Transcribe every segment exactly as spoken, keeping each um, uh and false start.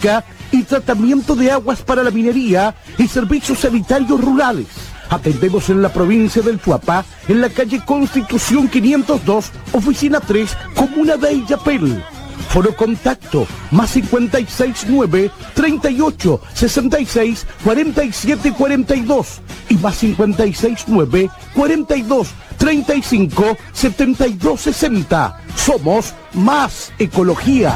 hidráulica y tratamiento de aguas para la minería y servicios sanitarios rurales. Atendemos en la provincia del Chuapá, en la calle Constitución quinientos dos, oficina tres, comuna de Illapel. Foro contacto, más cincuenta y seis nueve, treinta y ocho, sesenta y seis, cuarenta y siete, cuarenta y dos y más cincuenta y seis nueve, cuarenta y dos, treinta y cinco, setenta y dos, sesenta. Somos Más Ecología.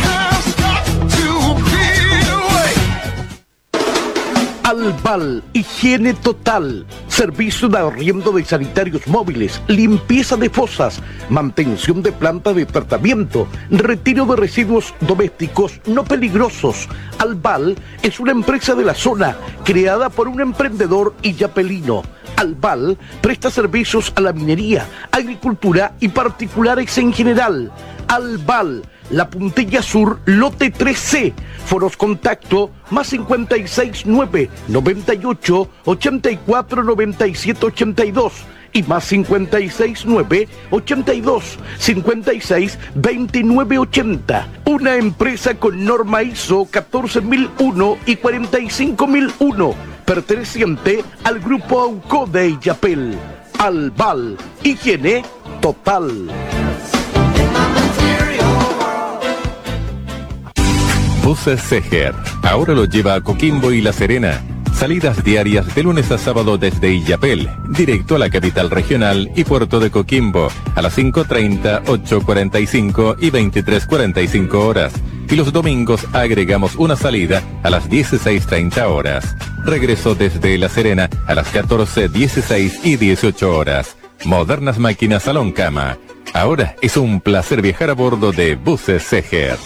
Albal, higiene total, servicio de arriendo de sanitarios móviles, limpieza de fosas, mantención de planta de tratamiento, retiro de residuos domésticos no peligrosos. Albal es una empresa de la zona creada por un emprendedor illapelino. Albal presta servicios a la minería, agricultura y particulares en general. Albal, La Puntilla Sur, lote tres C. Foros contacto más cincuenta y seis nueve, noventa y ocho, ochenta y cuatro, noventa y siete, ochenta y dos y más cincuenta y seis nueve, ochenta y dos, cincuenta y seis, veintinueve, ochenta. Una empresa con norma I S O catorce mil uno y cuarenta y cinco mil uno, perteneciente al grupo AUCO de Illapel. Albal, higiene total. Buses Seger, ahora lo lleva a Coquimbo y La Serena. Salidas diarias de lunes a sábado desde Illapel, directo a la capital regional y puerto de Coquimbo, a las cinco treinta, ocho cuarenta y cinco y veintitrés cuarenta y cinco horas. Y los domingos agregamos una salida a las dieciséis treinta horas. Regreso desde La Serena a las catorce, dieciséis y dieciocho horas. Modernas máquinas salón cama. Ahora es un placer viajar a bordo de Buses Seger.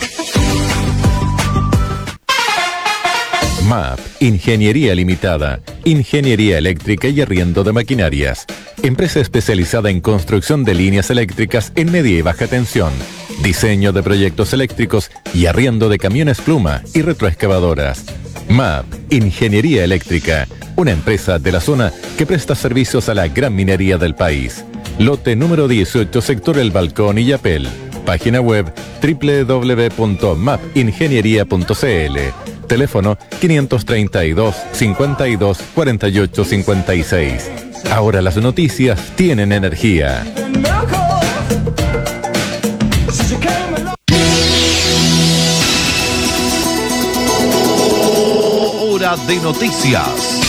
M A P, Ingeniería Limitada, Ingeniería Eléctrica y Arriendo de Maquinarias. Empresa especializada en construcción de líneas eléctricas en media y baja tensión, diseño de proyectos eléctricos y arriendo de camiones pluma y retroexcavadoras. M A P, Ingeniería Eléctrica, una empresa de la zona que presta servicios a la gran minería del país. Lote número dieciocho, sector El Balcón, Illapel. Página web doble u doble u doble u punto map ingeniería punto c l. Teléfono quinientos treinta y dos, cincuenta y dos, cuarenta y ocho, cincuenta y seis. Ahora las noticias tienen energía. Hora de noticias.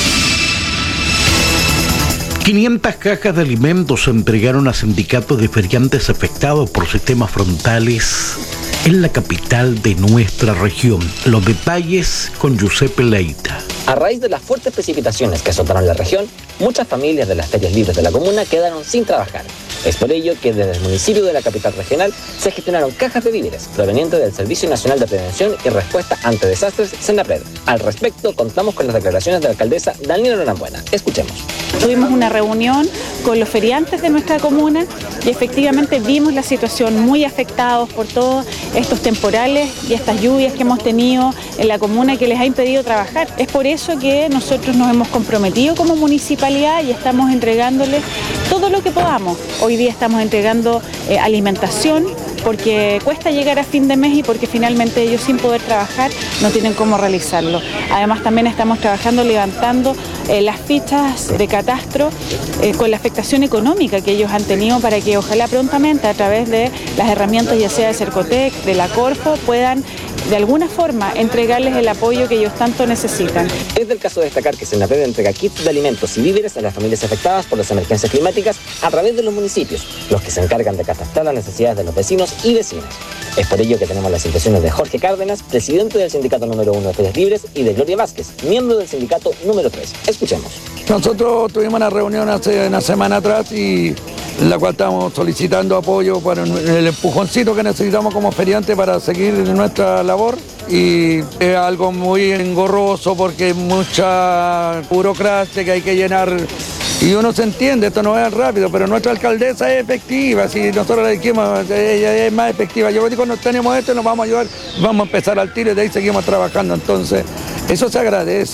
quinientas cajas de alimentos se entregaron a sindicatos de feriantes afectados por sistemas frontales en la capital de nuestra región. Los detalles con Giuseppe Leita. A raíz de las fuertes precipitaciones que azotaron la región, muchas familias de las ferias libres de la comuna quedaron sin trabajar. Es por ello que desde el municipio de la capital regional se gestionaron cajas de víveres provenientes del Servicio Nacional de Prevención y Respuesta ante Desastres, SENAPRED. Al respecto, contamos con las declaraciones de la alcaldesa Daniela Norambuena. Escuchemos. Tuvimos una reunión con los feriantes de nuestra comuna y efectivamente vimos la situación muy afectados por todos estos temporales y estas lluvias que hemos tenido en la comuna que les ha impedido trabajar. Es por eso que nosotros nos hemos comprometido como municipalidad y estamos entregándoles todo lo que podamos. Hoy día estamos entregando eh, alimentación porque cuesta llegar a fin de mes y porque finalmente ellos sin poder trabajar no tienen cómo realizarlo. Además también estamos trabajando levantando eh, las fichas de catastro eh, con la afectación económica que ellos han tenido para que ojalá prontamente a través de las herramientas ya sea de Cercotec, de la Corfo, puedan de alguna forma entregarles el apoyo que ellos tanto necesitan. Es del caso de destacar que SENAPRED entrega kits de alimentos y víveres a las familias afectadas por las emergencias climáticas a través de los municipios, los que se encargan de catastrar las necesidades de los vecinos y vecinas. Es por ello que tenemos las intenciones de Jorge Cárdenas, presidente del sindicato número uno de Ferias Libres, y de Gloria Vázquez, miembro del sindicato número tres. Escuchemos. Nosotros tuvimos una reunión hace una semana atrás y en la cual estamos solicitando apoyo para el empujoncito que necesitamos como feriantes para seguir nuestra labor. Y es algo muy engorroso porque hay mucha burocracia que hay que llenar. Y uno se entiende, esto no es rápido, pero nuestra alcaldesa es efectiva. Si nosotros le dijimos, ella es más efectiva. Yo digo, no tenemos esto, nos vamos a ayudar, vamos a empezar al tiro y de ahí seguimos trabajando. Entonces, eso se agradece.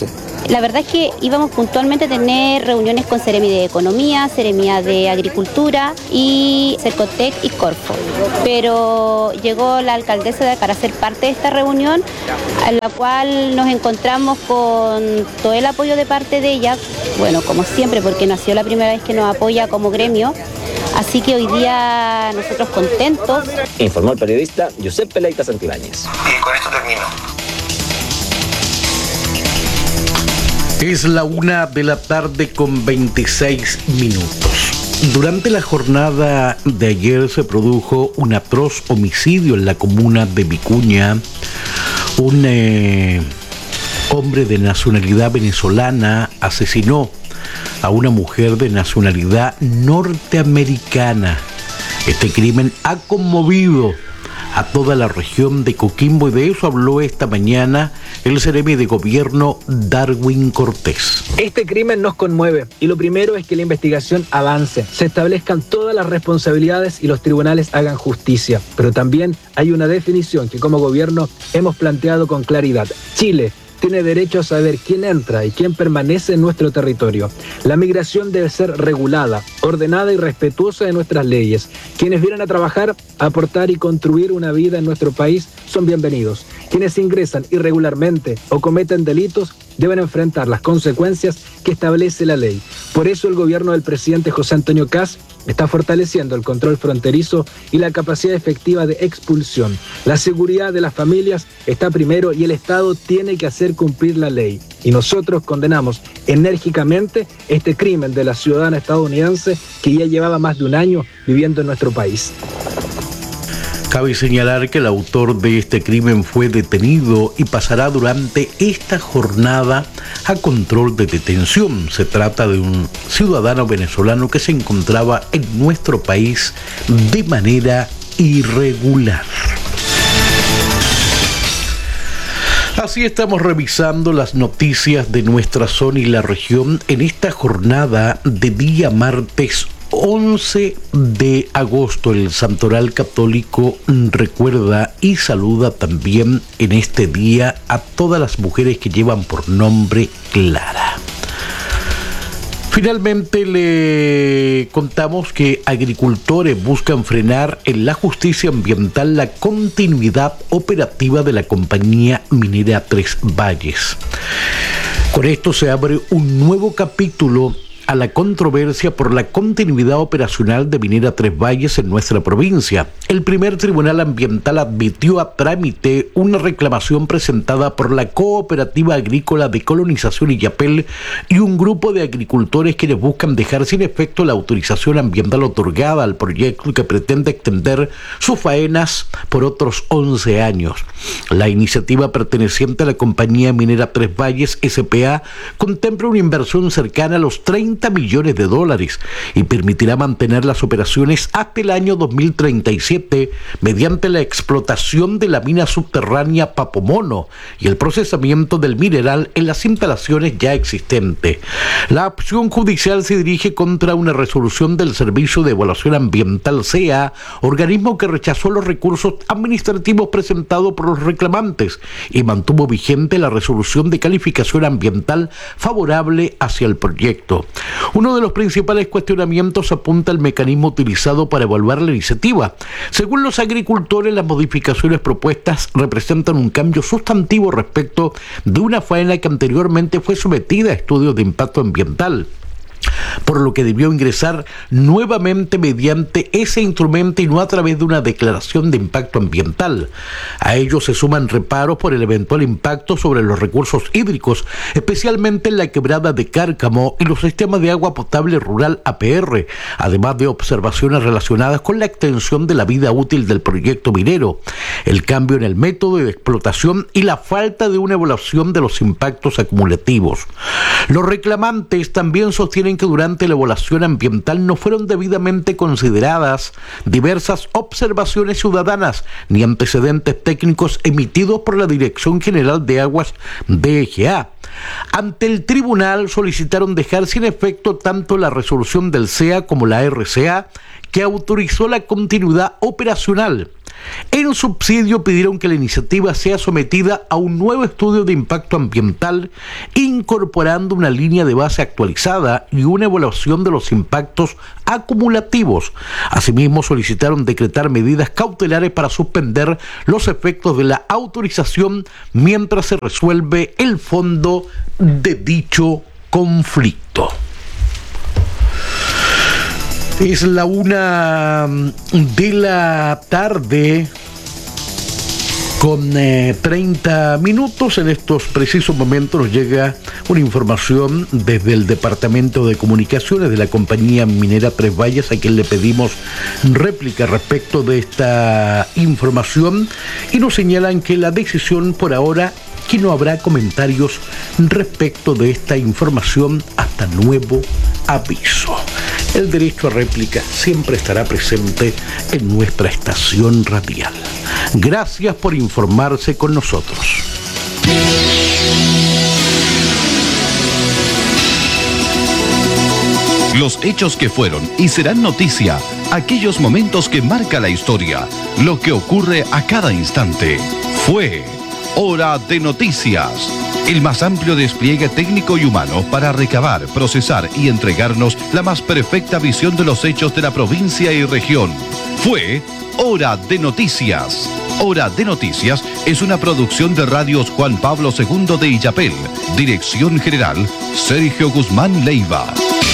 La verdad es que íbamos puntualmente a tener reuniones con Seremi de Economía, Seremi de Agricultura y Cercotec y Corfo. Pero llegó la alcaldesa para ser parte de esta reunión, a la cual nos encontramos con todo el apoyo de parte de ella, bueno, como siempre, porque nació la primera vez que nos apoya como gremio. Así que hoy día nosotros contentos. Informó el periodista Josep Peleita Santibáñez. Y con esto termino. Es la una de la tarde con veintiséis minutos. Durante la jornada de ayer se produjo un atroz homicidio en la comuna de Vicuña. Un eh, hombre de nacionalidad venezolana asesinó a una mujer de nacionalidad norteamericana. Este crimen ha conmovido a toda la región de Coquimbo y de eso habló esta mañana el seremi de gobierno Darwin Cortés. Este crimen nos conmueve y lo primero es que la investigación avance, se establezcan todas las responsabilidades y los tribunales hagan justicia. Pero también hay una definición que como gobierno hemos planteado con claridad. Chile tiene derecho a saber quién entra y quién permanece en nuestro territorio. La migración debe ser regulada, ordenada y respetuosa de nuestras leyes. Quienes vienen a trabajar, a aportar y construir una vida en nuestro país son bienvenidos. Quienes ingresan irregularmente o cometen delitos deben enfrentar las consecuencias que establece la ley. Por eso el gobierno del presidente José Antonio Kast está fortaleciendo el control fronterizo y la capacidad efectiva de expulsión. La seguridad de las familias está primero y el Estado tiene que hacer cumplir la ley. Y nosotros condenamos enérgicamente este crimen de la ciudadana estadounidense que ya llevaba más de un año viviendo en nuestro país. Cabe señalar que el autor de este crimen fue detenido y pasará durante esta jornada a control de detención. Se trata de un ciudadano venezolano que se encontraba en nuestro país de manera irregular. Así estamos revisando las noticias de nuestra zona y la región en esta jornada de día martes once de agosto. El Santoral Católico recuerda y saluda también en este día a todas las mujeres que llevan por nombre Clara. Finalmente le contamos que agricultores buscan frenar en la justicia ambiental la continuidad operativa de la compañía minera Tres Valles. Con esto se abre un nuevo capítulo a la controversia por la continuidad operacional de Minera Tres Valles en nuestra provincia. El primer tribunal ambiental admitió a trámite una reclamación presentada por la Cooperativa Agrícola de Colonización Illapel y un grupo de agricultores quienes buscan dejar sin efecto la autorización ambiental otorgada al proyecto que pretende extender sus faenas por otros once años. La iniciativa perteneciente a la compañía minera Tres Valles S P A contempla una inversión cercana a los treinta millones de dólares y permitirá mantener las operaciones hasta el año dos mil treinta y siete mediante la explotación de la mina subterránea Papomono y el procesamiento del mineral en las instalaciones ya existentes. La acción judicial se dirige contra una resolución del Servicio de Evaluación Ambiental C E A, organismo que rechazó los recursos administrativos presentados por los reclamantes y mantuvo vigente la resolución de calificación ambiental favorable hacia el proyecto. Uno de los principales cuestionamientos apunta al mecanismo utilizado para evaluar la iniciativa. Según los agricultores, las modificaciones propuestas representan un cambio sustantivo respecto de una faena que anteriormente fue sometida a estudios de impacto ambiental, por lo que debió ingresar nuevamente mediante ese instrumento y no a través de una declaración de impacto ambiental. A ello se suman reparos por el eventual impacto sobre los recursos hídricos, especialmente en la quebrada de Cárcamo y los sistemas de agua potable rural A P R, además de observaciones relacionadas con la extensión de la vida útil del proyecto minero, el cambio en el método de explotación y la falta de una evaluación de los impactos acumulativos. Los reclamantes también sostienen que durante la evaluación ambiental no fueron debidamente consideradas diversas observaciones ciudadanas ni antecedentes técnicos emitidos por la Dirección General de Aguas D G A. Ante el tribunal solicitaron dejar sin efecto tanto la resolución del C E A como la R C A, que autorizó la continuidad operacional. En subsidio pidieron que la iniciativa sea sometida a un nuevo estudio de impacto ambiental, incorporando una línea de base actualizada y una evaluación de los impactos acumulativos. Asimismo, solicitaron decretar medidas cautelares para suspender los efectos de la autorización mientras se resuelve el fondo de dicho conflicto. Es la una de la tarde con eh, treinta minutos. En estos precisos momentos nos llega una información desde el Departamento de Comunicaciones de la compañía minera Tres Valles, a quien le pedimos réplica respecto de esta información, y nos señalan que la decisión por ahora, que no habrá comentarios respecto de esta información hasta nuevo aviso. El derecho a réplica siempre estará presente en nuestra estación radial. Gracias por informarse con nosotros. Los hechos que fueron y serán noticia, aquellos momentos que marca la historia, lo que ocurre a cada instante. Fue Hora de Noticias, el más amplio despliegue técnico y humano para recabar, procesar y entregarnos la más perfecta visión de los hechos de la provincia y región. Fue Hora de Noticias. Hora de Noticias es una producción de Radios Juan Pablo segundo de Illapel. Dirección General, Sergio Guzmán Leiva.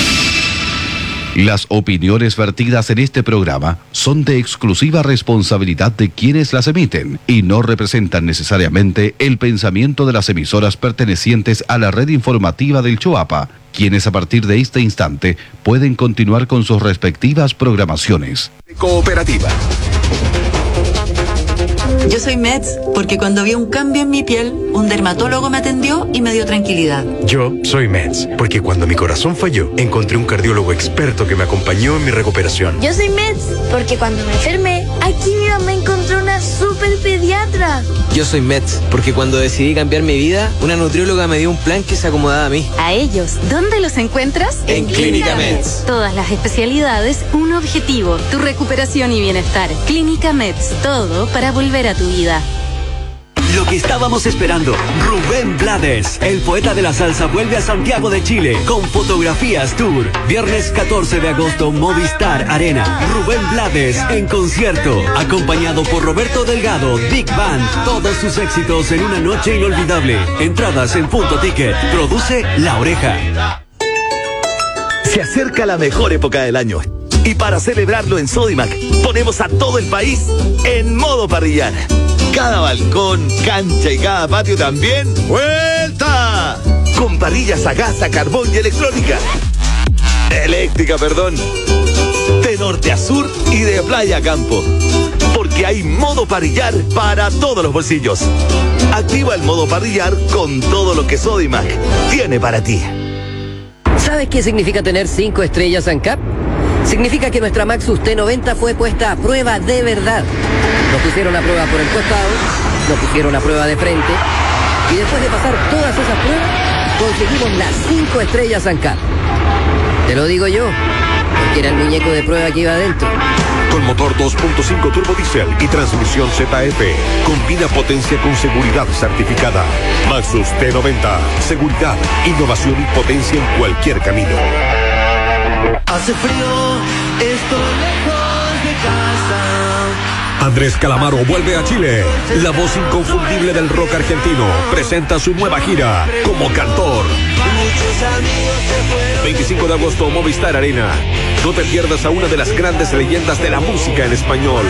Las opiniones vertidas en este programa son de exclusiva responsabilidad de quienes las emiten y no representan necesariamente el pensamiento de las emisoras pertenecientes a la red informativa del Choapa, quienes a partir de este instante pueden continuar con sus respectivas programaciones. Cooperativa. Yo soy Meds porque cuando vi un cambio en mi piel, un dermatólogo me atendió y me dio tranquilidad. Yo soy Meds porque cuando mi corazón falló, encontré un cardiólogo experto que me acompañó en mi recuperación. Yo soy Meds porque cuando me enfermé, aquí mi mamá encontró una super pediatra. Yo soy Meds porque cuando decidí cambiar mi vida, una nutrióloga me dio un plan que se acomodaba a mí. A ellos, ¿dónde los encuentras? En, en Clínica Meds. Todas las especialidades, un objetivo, tu recuperación y bienestar. Clínica Meds, todo para volver a tu vida. Lo que estábamos esperando, Rubén Blades, el poeta de la salsa, vuelve a Santiago de Chile con Fotografías Tour. Viernes catorce de agosto, Movistar Arena. Rubén Blades en concierto, acompañado por Roberto Delgado, Big Band. Todos sus éxitos en una noche inolvidable. Entradas en Punto Ticket. Produce La Oreja. Se acerca la mejor época del año. Y para celebrarlo en Sodimac, ponemos a todo el país en modo parrillar. Cada balcón, cancha y cada patio también. ¡Vuelta! Con parrillas a gas, a carbón y electrónica. Eléctrica, perdón. De norte a sur y de playa a campo. Porque hay modo parrillar para todos los bolsillos. Activa el modo parrillar con todo lo que Sodimac tiene para ti. ¿Sabes qué significa tener cinco estrellas ANCAP? Significa que nuestra Maxus T noventa fue puesta a prueba de verdad. Nos pusieron a prueba por el costado, nos pusieron a prueba de frente, y después de pasar todas esas pruebas, conseguimos las cinco estrellas ANCAP. Te lo digo yo, porque era el muñeco de prueba que iba adentro. Con motor dos punto cinco turbo diésel y transmisión Z F. Combina potencia con seguridad certificada. Maxus T noventa. Seguridad, innovación y potencia en cualquier camino. Hace frío, estoy lejos de casa. Andrés Calamaro vuelve a Chile. La voz inconfundible del rock argentino presenta su nueva gira como cantor. veinticinco de agosto, Movistar Arena. No te pierdas a una de las grandes leyendas de la música en español.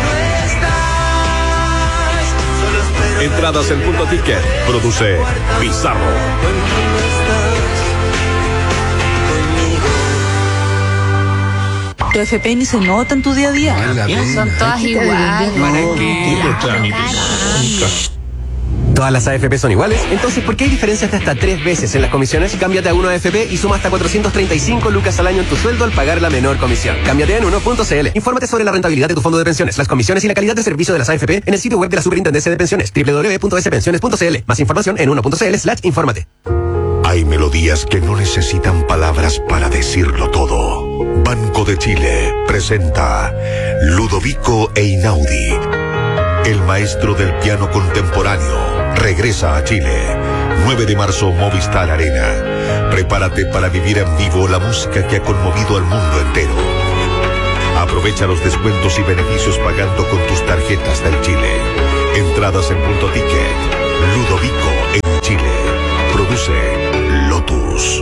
Entradas en Punto Ticket. Produce Bizarro. Tu F P ni se nota en tu día a día. Son todas iguales. ¿Todas las A F P son iguales? Entonces, ¿por qué hay diferencias de hasta tres veces en las comisiones? Cámbiate a uno A F P y suma hasta cuatrocientos treinta y cinco lucas al año en tu sueldo al pagar la menor comisión. Cámbiate en uno punto c l. Infórmate sobre la rentabilidad de tu fondo de pensiones, las comisiones y la calidad de servicio de las A F P en el sitio web de la Superintendencia de Pensiones, doble u doble u doble u punto s pensiones punto c l. Más información en uno punto c l slash infórmate. Hay melodías que no necesitan palabras para decirlo todo. Banco de Chile presenta Ludovico Einaudi. El maestro del piano contemporáneo regresa a Chile. nueve de marzo, Movistar Arena. Prepárate para vivir en vivo la música que ha conmovido al mundo entero. Aprovecha los descuentos y beneficios pagando con tus tarjetas del Chile. Entradas en Punto Ticket. Ludovico en Chile. Produce Lotus.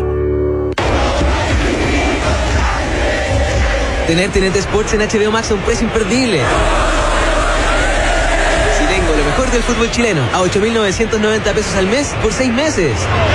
Tener T N T Sports en H B O Max a un precio imperdible. Si tengo lo mejor del fútbol chileno a ocho mil novecientos noventa pesos al mes por seis meses.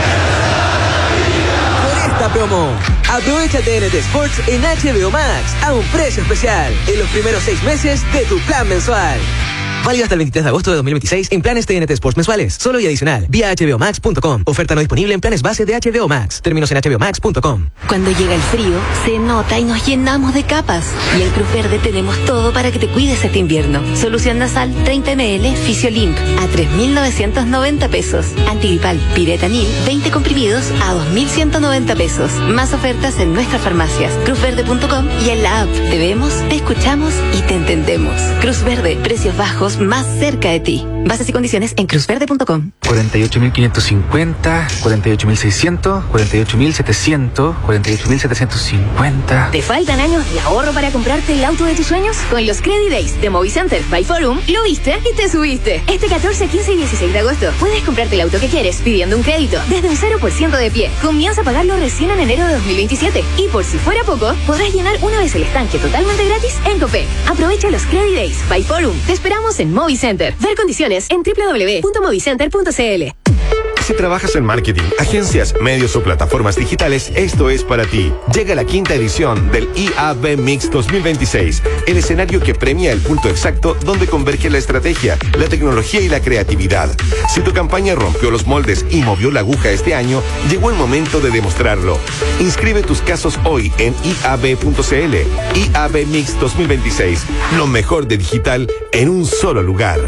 Por esta promo, aprovecha T N T Sports en H B O Max a un precio especial en los primeros seis meses de tu plan mensual. Válido hasta el veintitrés de agosto de dos mil veintiséis en planes T N T Sports mensuales, solo y adicional, vía H B O Max punto com. Oferta no disponible en planes base de H B O Max. Términos en H B O Max punto com. Cuando llega el frío, se nota y nos llenamos de capas. Y en Cruz Verde tenemos todo para que te cuides este invierno. Solución nasal treinta mililitros Fisiolimp a tres mil novecientos noventa pesos. Antigripal Piretanil veinte comprimidos a dos mil ciento noventa pesos. Más ofertas en nuestras farmacias, cruz verde punto com y en la app. Te vemos, te escuchamos y te entendemos. Cruz Verde, precios bajos más cerca de ti. Bases y condiciones en cruz verde punto com. cuarenta y ocho mil quinientos cincuenta, cuarenta y ocho mil seiscientos, cuarenta y ocho mil setecientos, cuarenta y ocho mil setecientos cincuenta. ¿Te faltan años de ahorro para comprarte el auto de tus sueños? Con los Credit Days de Movicenter by Forum, lo viste y te subiste. Este catorce, quince y dieciséis de agosto puedes comprarte el auto que quieres pidiendo un crédito desde un cero por ciento de pie. Comienza a pagarlo recién en enero de dos mil veintisiete. Y por si fuera poco, podrás llenar una vez el estanque totalmente gratis en Copec. Aprovecha los Credit Days by Forum. Te esperamos en Movicenter. Ver condiciones en doble u doble u doble u punto movicenter punto c l. Si trabajas en marketing, agencias, medios o plataformas digitales, esto es para ti. Llega la quinta edición del I A B Mix dos mil veintiséis, el escenario que premia el punto exacto donde converge la estrategia, la tecnología y la creatividad. Si tu campaña rompió los moldes y movió la aguja este año, llegó el momento de demostrarlo. Inscribe tus casos hoy en i a b punto c l. I A B Mix dos mil veintiséis, lo mejor de digital en un solo lugar.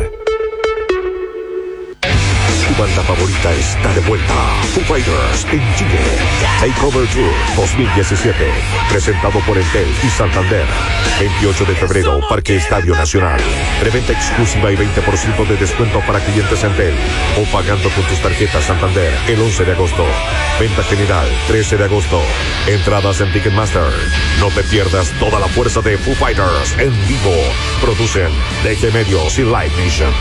Su banda favorita está de vuelta. Foo Fighters en Chile. Takeover Tour dos mil diecisiete. Presentado por Entel y Santander. veintiocho de febrero, Parque Estadio Nacional. Preventa exclusiva y veinte por ciento de descuento para clientes Entel. O pagando con tus tarjetas Santander el once de agosto. Venta general trece de agosto. Entradas en Ticketmaster. No te pierdas toda la fuerza de Foo Fighters en vivo. Producen D G Medios y Live Nation.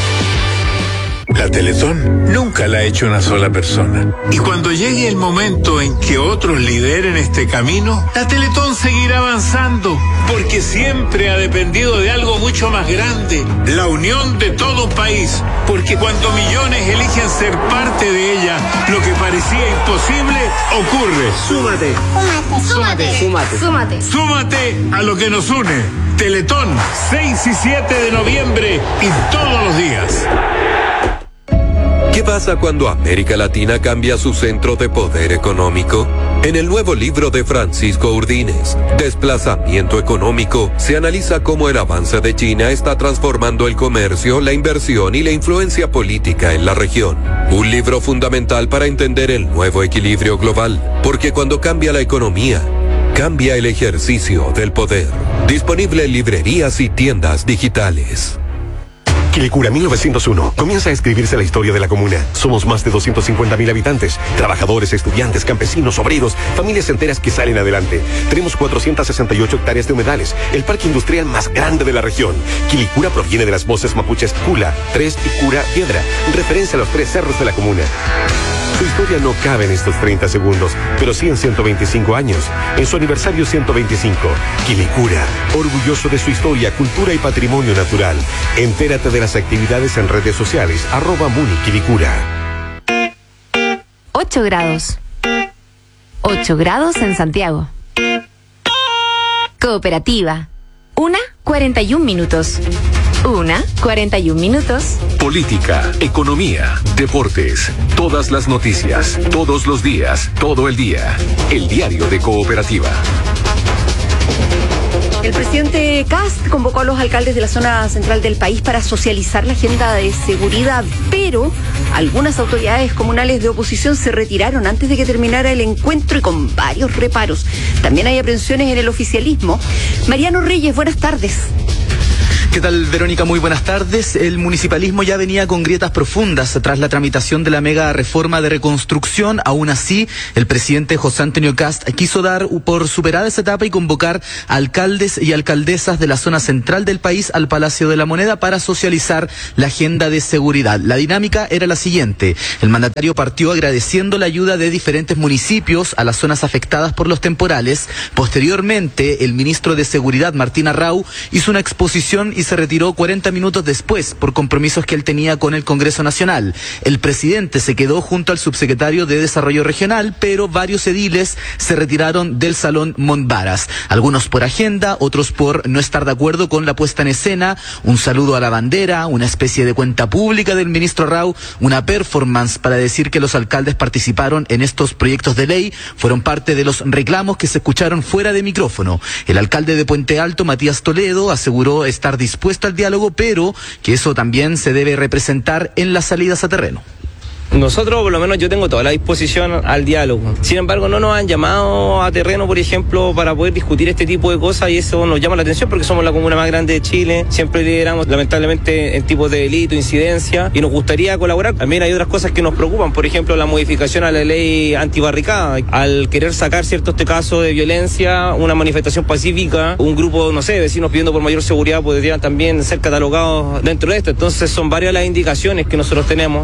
La Teletón nunca la ha hecho una sola persona. Y cuando llegue el momento en que otros lideren este camino, la Teletón seguirá avanzando, porque siempre ha dependido de algo mucho más grande, la unión de todo un país. Porque cuando millones eligen ser parte de ella, lo que parecía imposible ocurre. Súmate. Súmate. Súmate. Súmate. Súmate a lo que nos une. Teletón, seis y siete de noviembre y todos los días. ¿Qué pasa cuando América Latina cambia su centro de poder económico? En el nuevo libro de Francisco Urdines, Desplazamiento Económico, se analiza cómo el avance de China está transformando el comercio, la inversión y la influencia política en la región. Un libro fundamental para entender el nuevo equilibrio global, porque cuando cambia la economía, cambia el ejercicio del poder. Disponible en librerías y tiendas digitales. Quilicura mil novecientos uno. Comienza a escribirse la historia de la comuna. Somos más de doscientos cincuenta mil habitantes. Trabajadores, estudiantes, campesinos, obreros, familias enteras que salen adelante. Tenemos cuatrocientas sesenta y ocho hectáreas de humedales. El parque industrial más grande de la región. Quilicura proviene de las voces mapuches Cula, Tres y Cura Piedra. Referencia a los tres cerros de la comuna. Su historia no cabe en estos treinta segundos, pero sí en ciento veinticinco años. En su aniversario ciento veinticinco. Quilicura, orgulloso de su historia, cultura y patrimonio natural. Entérate de las actividades en redes sociales, arroba Muni Quilicura. ocho grados. ocho grados en Santiago. Cooperativa. Una, cuarenta y un minutos. Una, cuarenta y un minutos. Política, economía, deportes, todas las noticias, todos los días, todo el día. El diario de Cooperativa. El presidente Kast convocó a los alcaldes de la zona central del país para socializar la agenda de seguridad, pero algunas autoridades comunales de oposición se retiraron antes de que terminara el encuentro y con varios reparos. También hay aprehensiones en el oficialismo. Mariano Reyes, buenas tardes. ¿Qué tal, Verónica? Muy buenas tardes. El municipalismo ya venía con grietas profundas tras la tramitación de la mega reforma de reconstrucción. Aún así, el presidente José Antonio Kast quiso dar por superada esa etapa y convocar a alcaldes y alcaldesas de la zona central del país al Palacio de la Moneda para socializar la agenda de seguridad. La dinámica era la siguiente. El mandatario partió agradeciendo la ayuda de diferentes municipios a las zonas afectadas por los temporales. Posteriormente, el ministro de Seguridad, Martín Arrau, hizo una exposición y se retiró cuarenta minutos después por compromisos que él tenía con el Congreso Nacional. El presidente se quedó junto al subsecretario de Desarrollo Regional, pero varios ediles se retiraron del Salón Montbaras. Algunos por agenda, otros por no estar de acuerdo con la puesta en escena, un saludo a la bandera, una especie de cuenta pública del ministro Arrau, una performance para decir que los alcaldes participaron en estos proyectos de ley, fueron parte de los reclamos que se escucharon fuera de micrófono. El alcalde de Puente Alto, Matías Toledo, aseguró estar dispuesto al diálogo, pero que eso también se debe representar en las salidas a terreno. Nosotros, por lo menos yo tengo toda la disposición al diálogo. Sin embargo, no nos han llamado a terreno, por ejemplo, para poder discutir este tipo de cosas, y eso nos llama la atención porque somos la comuna más grande de Chile, siempre lideramos lamentablemente en tipos de delito, incidencia, y nos gustaría colaborar. También hay otras cosas que nos preocupan, por ejemplo, la modificación a la ley antibarricada. Al querer sacar ciertos casos de violencia, una manifestación pacífica, un grupo, no sé, de vecinos pidiendo por mayor seguridad podrían también ser catalogados dentro de esto. Entonces son varias las indicaciones que nosotros tenemos.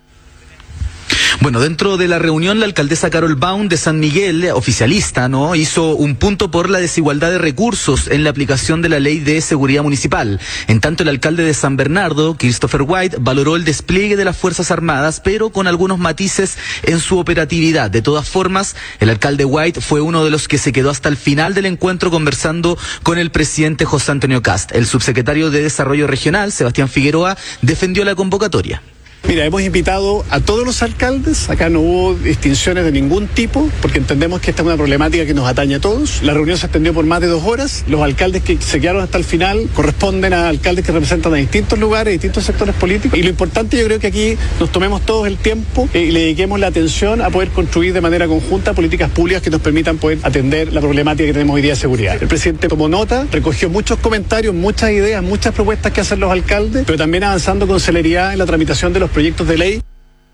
Bueno, dentro de la reunión, la alcaldesa Carol Baum de San Miguel, oficialista, ¿no?, hizo un punto por la desigualdad de recursos en la aplicación de la ley de seguridad municipal. En tanto, el alcalde de San Bernardo, Christopher White, valoró el despliegue de las Fuerzas Armadas, pero con algunos matices en su operatividad. De todas formas, el alcalde White fue uno de los que se quedó hasta el final del encuentro conversando con el presidente José Antonio Kast. El subsecretario de Desarrollo Regional, Sebastián Figueroa, defendió la convocatoria. Mira, hemos invitado a todos los alcaldes, acá no hubo distinciones de ningún tipo, porque entendemos que esta es una problemática que nos atañe a todos. La reunión se extendió por más de dos horas, los alcaldes que se quedaron hasta el final corresponden a alcaldes que representan a distintos lugares, distintos sectores políticos, y lo importante yo creo que aquí nos tomemos todos el tiempo y le dediquemos la atención a poder construir de manera conjunta políticas públicas que nos permitan poder atender la problemática que tenemos hoy día de seguridad. El presidente tomó nota, recogió muchos comentarios, muchas ideas, muchas propuestas que hacen los alcaldes, pero también avanzando con celeridad en la tramitación de los proyectos de ley.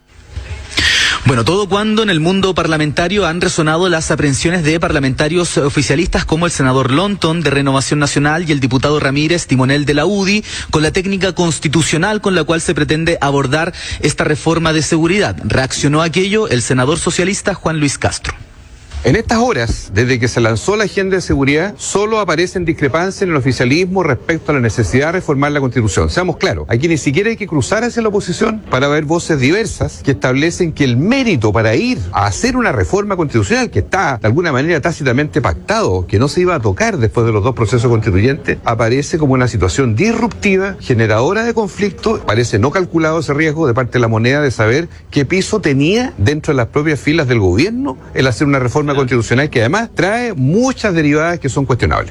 Bueno, todo cuando en el mundo parlamentario han resonado las aprehensiones de parlamentarios oficialistas como el senador Lonton de Renovación Nacional y el diputado Ramírez Timonel de la U D I, con la técnica constitucional con la cual se pretende abordar esta reforma de seguridad. Reaccionó a aquello el senador socialista Juan Luis Castro. En estas horas, desde que se lanzó la agenda de seguridad, solo aparecen discrepancias en el oficialismo respecto a la necesidad de reformar la Constitución. Seamos claros, aquí ni siquiera hay que cruzar hacia la oposición para ver voces diversas que establecen que el mérito para ir a hacer una reforma constitucional que está de alguna manera tácitamente pactado, que no se iba a tocar después de los dos procesos constituyentes, aparece como una situación disruptiva, generadora de conflicto. Parece no calculado ese riesgo de parte de la moneda de saber qué piso tenía dentro de las propias filas del gobierno el hacer una reforma constitucional que además trae muchas derivadas que son cuestionables.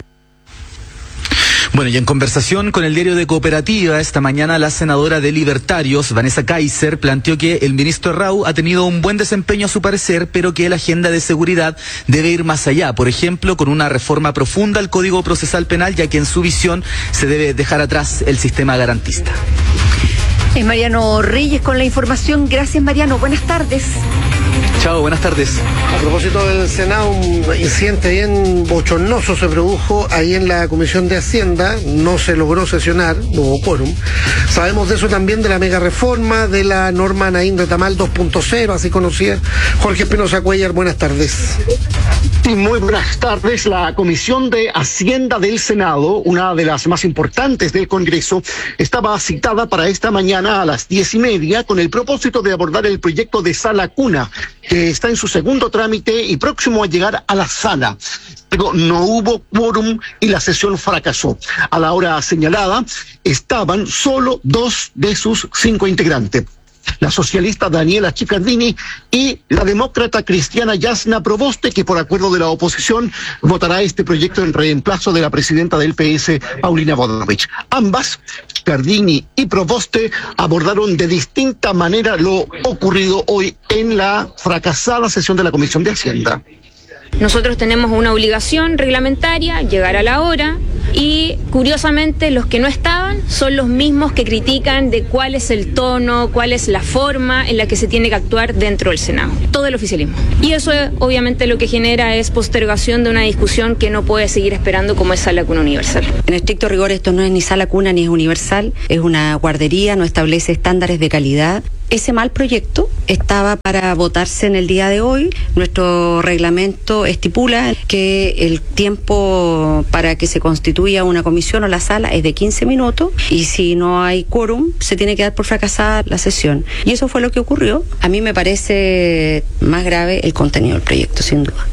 Bueno, y en conversación con el diario de Cooperativa, esta mañana la senadora de Libertarios, Vanessa Kaiser, planteó que el ministro Arrau ha tenido un buen desempeño a su parecer, pero que la agenda de seguridad debe ir más allá, por ejemplo, con una reforma profunda al Código Procesal Penal, ya que en su visión se debe dejar atrás el sistema garantista. Es Mariano Reyes con la información. Gracias, Mariano. Buenas tardes. Chao, buenas tardes. A propósito del Senado, un incidente bien bochornoso se produjo ahí en la Comisión de Hacienda. No se logró sesionar, no hubo quórum. Sabemos de eso también, de la mega reforma, de la norma Naín Retamal dos punto cero, así conocida. Jorge Espinosa Cuellar, buenas tardes. Sí, muy buenas tardes. La Comisión de Hacienda del Senado, una de las más importantes del Congreso, estaba citada para esta mañana a las diez y media con el propósito de abordar el proyecto de sala cuna, que está en su segundo trámite y próximo a llegar a la sala. Pero no hubo quórum y la sesión fracasó. A la hora señalada estaban solo dos de sus cinco integrantes. la socialista Daniela Chiccardini y la demócrata cristiana Jasna Proboste, que por acuerdo de la oposición votará este proyecto en reemplazo de la presidenta del P S, Paulina Bodanovich. Ambas, Chiccardini y Proboste, abordaron de distinta manera lo ocurrido hoy en la fracasada sesión de la Comisión de Hacienda. Nosotros tenemos una obligación reglamentaria, llegar a la hora, y curiosamente los que no estaban son los mismos que critican de cuál es el tono, cuál es la forma en la que se tiene que actuar dentro del Senado. Todo el oficialismo. Y eso obviamente lo que genera es postergación de una discusión que no puede seguir esperando como es sala cuna universal. En estricto rigor esto no es ni sala cuna ni es universal, es una guardería, no establece estándares de calidad. Ese mal proyecto estaba para votarse en el día de hoy. Nuestro reglamento estipula que el tiempo para que se constituya una comisión o la sala es de quince minutos y si no hay quórum se tiene que dar por fracasada la sesión. Y eso fue lo que ocurrió. A mí me parece más grave el contenido del proyecto, sin duda.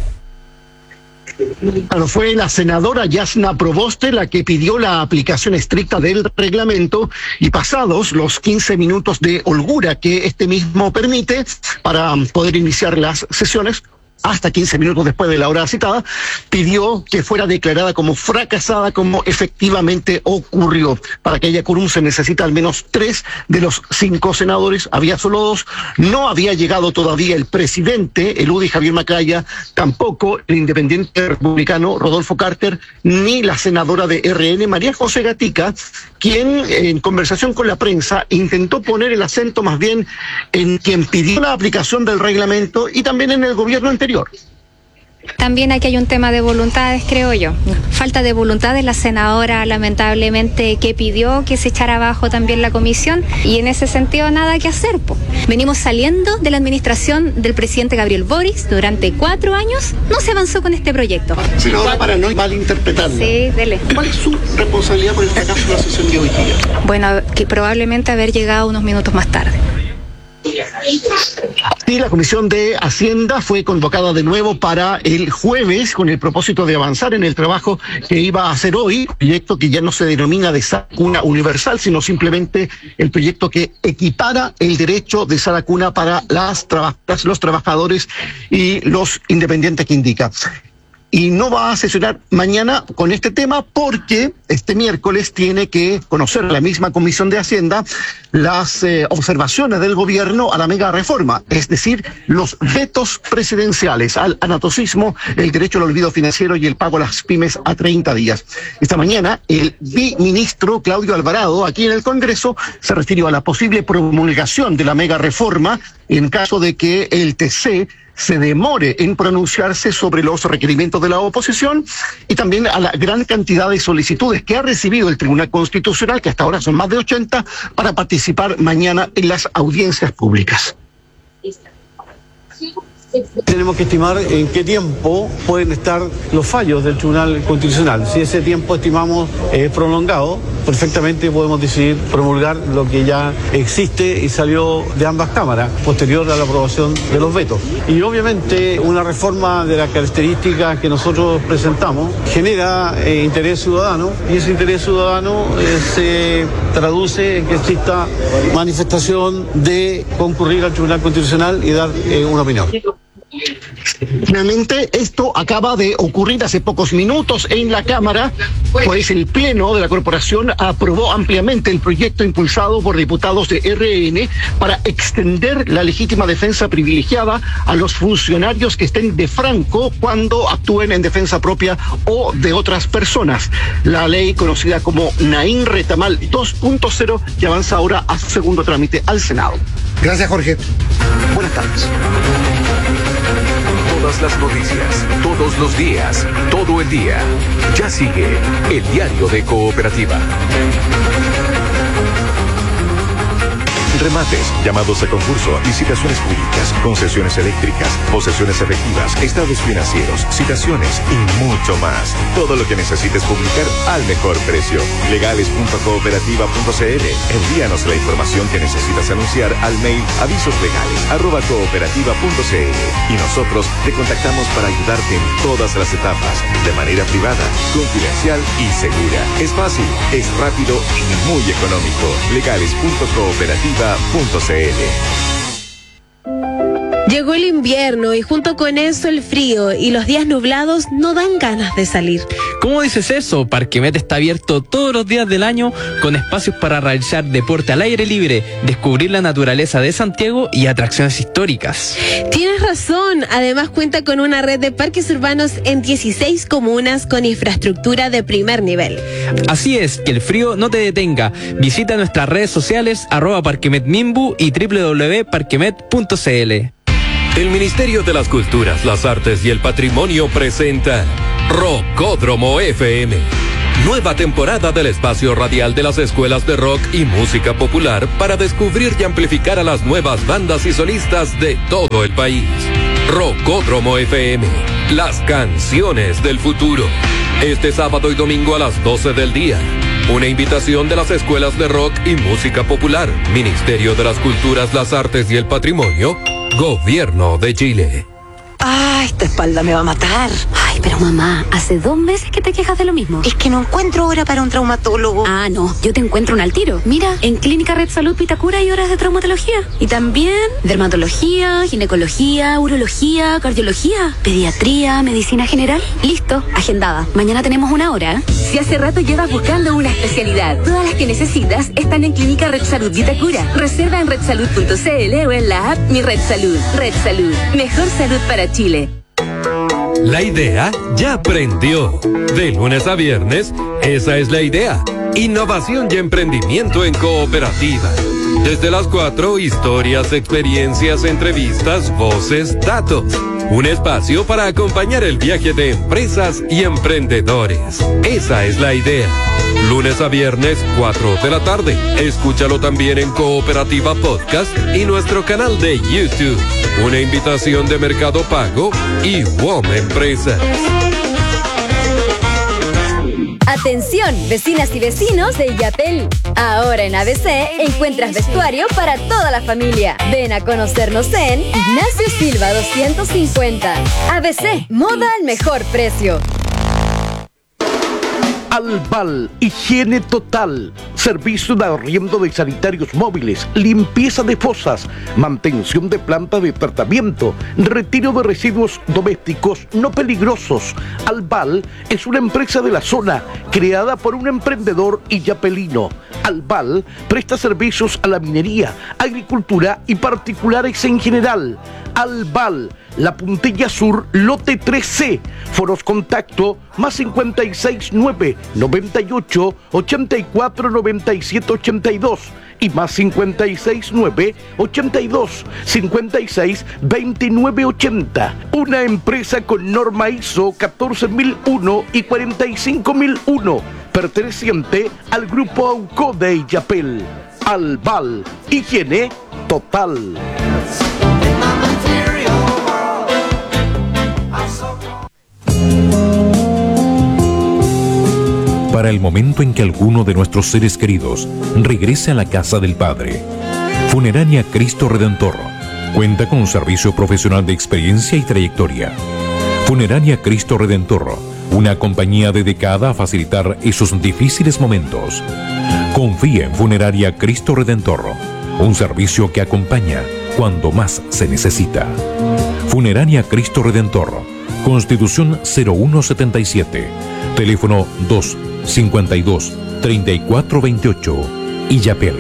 Claro, fue la senadora Jasna Proboste la que pidió la aplicación estricta del reglamento y pasados los quince minutos de holgura que este mismo permite para poder iniciar las sesiones, hasta quince minutos después de la hora citada, pidió que fuera declarada como fracasada, como efectivamente ocurrió. Para que haya quórum se necesita al menos tres de los cinco senadores, había solo dos, no había llegado todavía el presidente, el U D I Javier Macaya, tampoco el independiente republicano Rodolfo Carter, ni la senadora de R N, María José Gatica, quien en conversación con la prensa intentó poner el acento más bien en quien pidió la aplicación del reglamento y también en el gobierno anterior. También aquí hay un tema de voluntades, creo yo. Falta de voluntad de la senadora, lamentablemente, que pidió que se echara abajo también la comisión y en ese sentido nada que hacer. Po. Venimos saliendo de la administración del presidente Gabriel Boric durante cuatro años, no se avanzó con este proyecto. Senadora, para no malinterpretarla. Sí, dele. ¿Cuál es su responsabilidad por el fracaso de la sesión de hoy día? Bueno, que probablemente haber llegado unos minutos más tarde. Sí, la Comisión de Hacienda fue convocada de nuevo para el jueves con el propósito de avanzar en el trabajo que iba a hacer hoy, proyecto que ya no se denomina de sala cuna universal, sino simplemente el proyecto que equipara el derecho de sala cuna para las trabajadoras, los trabajadores y los independientes que indica. Y no va a sesionar mañana con este tema porque este miércoles tiene que conocer la misma Comisión de Hacienda las eh, observaciones del gobierno a la mega reforma, es decir, los vetos presidenciales al anatocismo, el derecho al olvido financiero y el pago a las pymes a treinta días. Esta mañana el biministro Claudio Alvarado, aquí en el Congreso, se refirió a la posible promulgación de la mega reforma en caso de que el T C se demore en pronunciarse sobre los requerimientos de la oposición y también a la gran cantidad de solicitudes que ha recibido el Tribunal Constitucional, que hasta ahora son más de ochenta, para participar mañana en las audiencias públicas. Tenemos que estimar en qué tiempo pueden estar los fallos del Tribunal Constitucional. Si ese tiempo estimamos es prolongado, perfectamente podemos decidir promulgar lo que ya existe y salió de ambas cámaras, posterior a la aprobación de los vetos. Y obviamente una reforma de las características que nosotros presentamos genera eh, interés ciudadano y ese interés ciudadano eh, se traduce en que exista manifestación de concurrir al Tribunal Constitucional y dar eh, una opinión. Finalmente, esto acaba de ocurrir hace pocos minutos en la Cámara, pues el Pleno de la Corporación aprobó ampliamente el proyecto impulsado por diputados de R N para extender la legítima defensa privilegiada a los funcionarios que estén de franco cuando actúen en defensa propia o de otras personas. La ley conocida como Naín Retamal dos punto cero que avanza ahora a su segundo trámite al Senado. Gracias, Jorge. Buenas tardes. Todas las noticias, todos los días, todo el día. Ya sigue el Diario de Cooperativa. Remates, llamados a concurso, licitaciones públicas, concesiones eléctricas, posesiones efectivas, estados financieros, citaciones y mucho más. Todo lo que necesites publicar al mejor precio. legales punto cooperativa punto c l. Envíanos la información que necesitas anunciar al mail avisoslegales arroba cooperativa punto c l y nosotros te contactamos para ayudarte en todas las etapas, de manera privada, confidencial y segura. Es fácil, es rápido y muy económico. legales punto cooperativa noventa punto c l. Llegó el invierno y junto con eso el frío y los días nublados no dan ganas de salir. ¿Cómo dices eso? Parquemet está abierto todos los días del año con espacios para realizar deporte al aire libre, descubrir la naturaleza de Santiago y atracciones históricas. Tienes razón, además cuenta con una red de parques urbanos en dieciséis comunas con infraestructura de primer nivel. Así es, que el frío no te detenga. Visita nuestras redes sociales arroba parquemetmimbu y doble u doble u doble u punto parquemet punto c l. El Ministerio de las Culturas, las Artes y el Patrimonio presenta Rockódromo F M. Nueva temporada del espacio radial de las escuelas de rock y música popular para descubrir y amplificar a las nuevas bandas y solistas de todo el país. Rockódromo F M, las canciones del futuro. Este sábado y domingo a las doce del día. Una invitación de las escuelas de rock y música popular, Ministerio de las Culturas, las Artes y el Patrimonio, Gobierno de Chile. ¡Ay, esta espalda me va a matar! Ay, pero mamá, hace dos meses que te quejas de lo mismo. Es que no encuentro hora para un traumatólogo. Ah, no, yo te encuentro un al tiro. Mira, en Clínica Red Salud Vitacura hay horas de traumatología. Y también dermatología, ginecología, urología, cardiología, pediatría, medicina general. Listo, agendada. Mañana tenemos una hora. Si hace rato llevas buscando una especialidad, todas las que necesitas están en Clínica Red Salud Vitacura. Reserva en red salud punto c l o en la app Mi Red Salud. Red Salud, mejor salud para Chile. La idea ya prendió. De lunes a viernes, esa es la idea. Innovación y emprendimiento en cooperativa. Desde las cuatro, historias, experiencias, entrevistas, voces, datos. Un espacio para acompañar el viaje de empresas y emprendedores. Esa es la idea. Lunes a viernes, cuatro de la tarde. Escúchalo también en Cooperativa Podcast y nuestro canal de YouTube. Una invitación de Mercado Pago y W O M Empresas. Atención, vecinas y vecinos de Yapel. Ahora en A B C encuentras vestuario para toda la familia. Ven a conocernos en Ignacio Silva doscientos cincuenta. A B C, moda al mejor precio. Albal, higiene total, servicio de arriendo de sanitarios móviles, limpieza de fosas, mantención de plantas de tratamiento, retiro de residuos domésticos no peligrosos. Albal es una empresa de la zona creada por un emprendedor illapelino. Albal presta servicios a la minería, agricultura y particulares en general. Albal, La Puntilla Sur, lote tres C. Foros contacto más cincuenta y seis nueve, noventa y ocho, ochenta y cuatro, noventa y siete, ochenta y dos y más cincuenta y seis nueve, ochenta y dos, cincuenta y seis, veintinueve ochenta. Una empresa con norma I S O catorce mil uno y cuarenta y cinco mil uno, perteneciente al grupo AUCO de Illapel. Albal, higiene total. Para el momento en que alguno de nuestros seres queridos regrese a la casa del Padre, Funeraria Cristo Redentor cuenta con un servicio profesional de experiencia y trayectoria. Funeraria Cristo Redentor, una compañía dedicada a facilitar esos difíciles momentos. Confía en Funeraria Cristo Redentor, un servicio que acompaña cuando más se necesita. Funeraria Cristo Redentor, Constitución cero uno setenta y siete, teléfono dos cincuenta y dos, treinta y cuatro veintiocho, Illapel.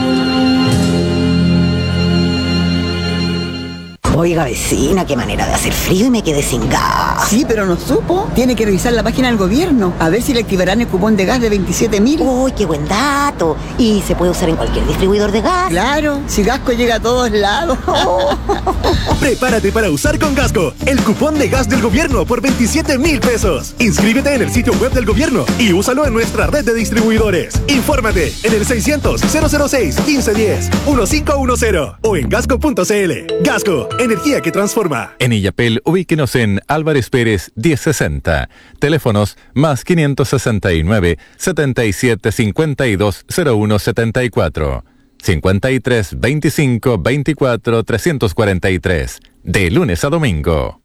Oiga, vecina, qué manera de hacer frío y me quedé sin gas. Sí, pero no supo. Tiene que revisar la página del gobierno, a ver si le activarán el cupón de gas de veintisiete mil. Uy, qué buen dato. ¿Y se puede usar en cualquier distribuidor de gas? Claro, si Gasco llega a todos lados. Prepárate para usar con Gasco el cupón de gas del gobierno por veintisiete mil pesos. Inscríbete en el sitio web del gobierno y úsalo en nuestra red de distribuidores. Infórmate en el seiscientos, cero cero seis, quince diez, quince diez o en gasco punto c l. Gasco, energía que transforma. En Illapel, ubíquenos en Álvarez Pérez diez sesenta. Teléfonos más quinientos sesenta y nueve, setenta y siete, cincuenta y dos, cero uno setenta y cuatro. cincuenta y tres, veinticinco, veinticuatro, trescientos cuarenta y tres. De lunes a domingo.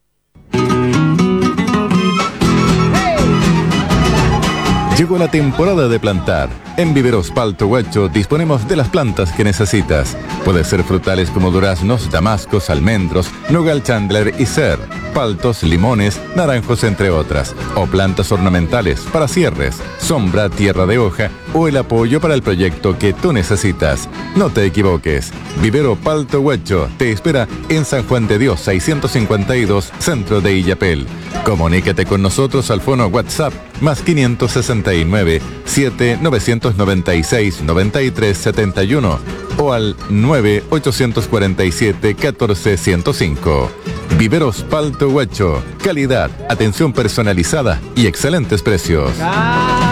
Llegó la temporada de plantar. En Viveros Palto Huacho disponemos de las plantas que necesitas. Puede ser frutales como duraznos, damascos, almendros, nogal chandler y cer, paltos, limones, naranjos, entre otras. O plantas ornamentales para cierres, sombra, tierra de hoja o el apoyo para el proyecto que tú necesitas. No te equivoques. Vivero Palto Huacho te espera en San Juan de Dios seiscientos cincuenta y dos, centro de Illapel. Comunícate con nosotros al fono WhatsApp más quinientos sesenta y nueve, siete novecientos noventa y seis, noventa y tres setenta y uno o al nueve ochocientos cuarenta y siete, catorce ciento cinco. Viveros Palto Huacho. Calidad, atención personalizada y excelentes precios.